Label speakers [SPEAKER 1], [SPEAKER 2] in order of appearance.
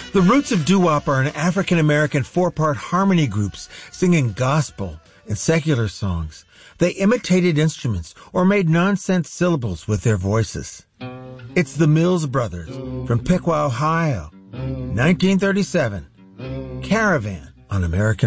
[SPEAKER 1] The roots of doo-wop are in African-American four-part harmony groups singing gospel and secular songs. They imitated instruments or made nonsense syllables with their voices. It's the Mills Brothers from Piqua, Ohio, 1937. Caravan on American